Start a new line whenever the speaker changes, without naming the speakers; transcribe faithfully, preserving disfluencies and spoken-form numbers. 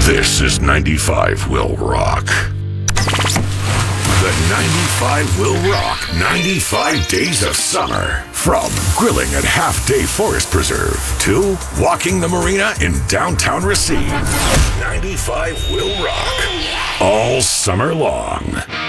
This is ninety-five Will Rock. The ninety-five Will Rock ninety-five Days of Summer. From grilling at Half Day Forest Preserve to walking the marina in downtown Racine. ninety-five Will Rock. All summer long.